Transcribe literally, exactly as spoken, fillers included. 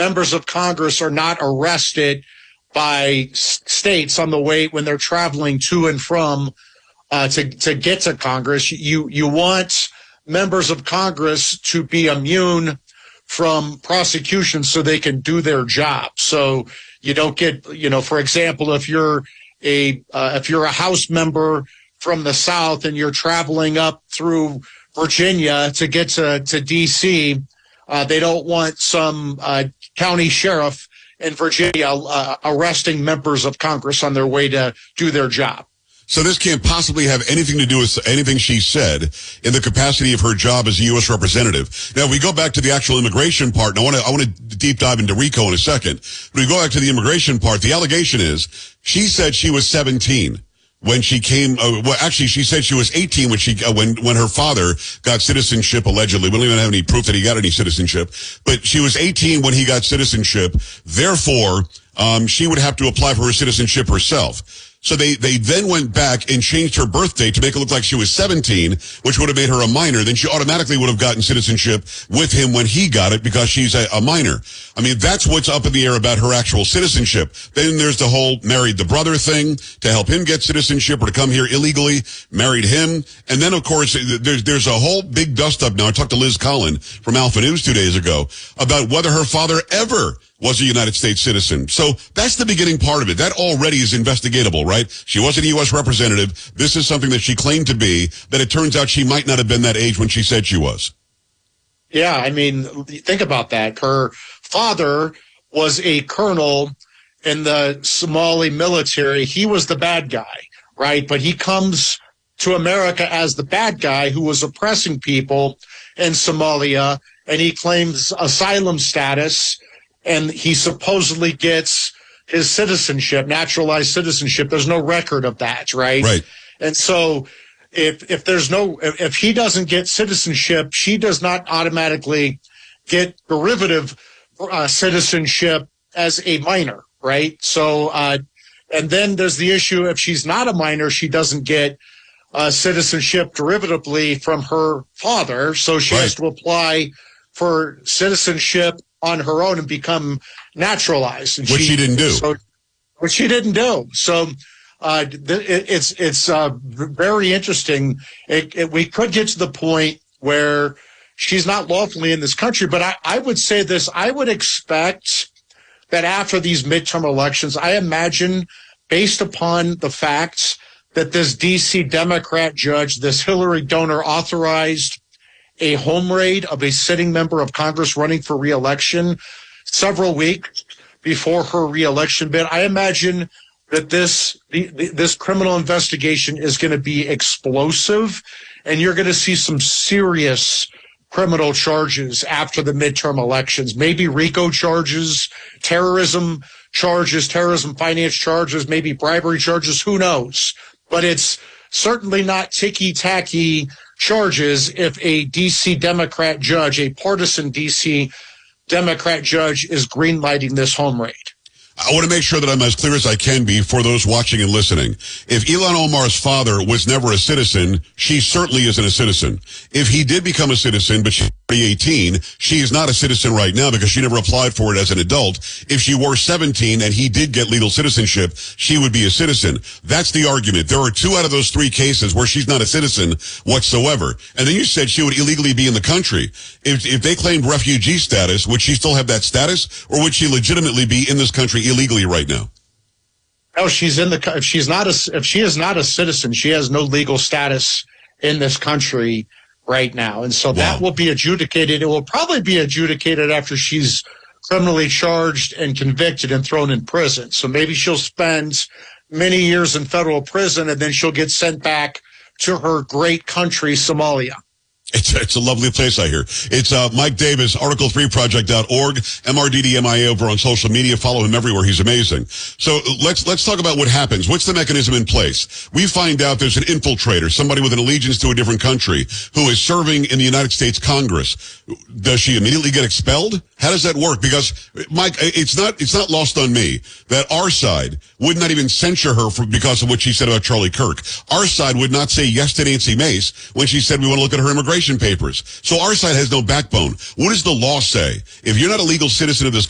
members of Congress are not arrested by s- states on the way when they're traveling to and from uh, to to get to Congress. You you want members of Congress to be immune from prosecution so they can do their job. So you don't get, you know, for example, if you're a uh, if you're a House member from the South and you're traveling up through Virginia to get to to D C, uh, they don't want some uh, county sheriff in Virginia uh, arresting members of Congress on their way to do their job. So this can't possibly have anything to do with anything she said in the capacity of her job as a U S representative. Now, we go back to the actual immigration part, and I want to I want to deep dive into RICO in a second. But we go back to the immigration part. The allegation is she said she was seventeen when she came. Uh, well, actually, she said she was eighteen when she uh, when when her father got citizenship. Allegedly, we don't even have any proof that he got any citizenship. But she was eighteen when he got citizenship. Therefore, um, she would have to apply for her citizenship herself. So they, they then went back and changed her birth date to make it look like she was seventeen, which would have made her a minor. Then she automatically would have gotten citizenship with him when he got it because she's a, a minor. I mean, that's what's up in the air about her actual citizenship. Then there's the whole married the brother thing to help him get citizenship or to come here illegally, married him. And then, of course, there's, there's a whole big dust up now. I talked to Liz Collin from Alpha News two days ago about whether her father ever was a United States citizen. So that's the beginning part of it. That already is investigatable, right? She wasn't a U S representative. This is something that she claimed to be, that it turns out she might not have been that age when she said she was. Yeah, I mean, think about that. Her father was a colonel in the Somali military. He was the bad guy, right? But he comes to America as the bad guy who was oppressing people in Somalia, and he claims asylum status, and he supposedly gets his citizenship, naturalized citizenship. There's no record of that, right? Right. And so if if there's no, if he doesn't get citizenship, she does not automatically get derivative uh, citizenship as a minor, right? So, uh, and then there's the issue, if she's not a minor, she doesn't get uh, citizenship derivatively from her father. So she Right. has to apply for citizenship on her own and become naturalized. And Which she didn't do. So, which she didn't do. So uh, th- it, it's it's uh, very interesting. It, it, we could get to the point where she's not lawfully in this country, but I, I would say this. I would expect that after these midterm elections, I imagine, based upon the facts that this D C Democrat judge, this Hillary donor, authorized a home raid of a sitting member of Congress running for re-election several weeks before her re-election bid. I imagine that this the, this criminal investigation is going to be explosive, and you're going to see some serious criminal charges after the midterm elections. Maybe RICO charges, terrorism charges, terrorism finance charges, maybe bribery charges. Who knows? But it's certainly not ticky-tacky charges if a D C Democrat judge, a partisan D C Democrat judge, is greenlighting this home raid. I want to make sure that I'm as clear as I can be for those watching and listening. If Ilhan Omar's father was never a citizen, she certainly isn't a citizen. If he did become a citizen, but she's already eighteen, she is not a citizen right now because she never applied for it as an adult. If she were seventeen and he did get legal citizenship, she would be a citizen. That's the argument. There are two out of those three cases where she's not a citizen whatsoever. And then you said she would illegally be in the country. If, if they claimed refugee status, would she still have that status, or would she legitimately be in this country illegally right now? No, she's in the. If she's not a, if she is not a citizen, she has no legal status in this country right now, and so wow. that will be adjudicated. It will probably be adjudicated after she's criminally charged and convicted and thrown in prison. So maybe she'll spend many years in federal prison, and then she'll get sent back to her great country, Somalia. It's, it's a lovely place, I hear. It's uh, Mike Davis, article three project dot org, M R D D M I A over on social media. Follow him everywhere. He's amazing. So let's let's talk about what happens. What's the mechanism in place? We find out there's an infiltrator, somebody with an allegiance to a different country, who is serving in the United States Congress. Does she immediately get expelled? How does that work? Because, Mike, it's not it's not lost on me that our side would not even censure her for, because of what she said about Charlie Kirk. Our side would not say yes to Nancy Mace when she said we want to look at her immigration papers. So our side has no backbone. What does the law say? If you're not a legal citizen of this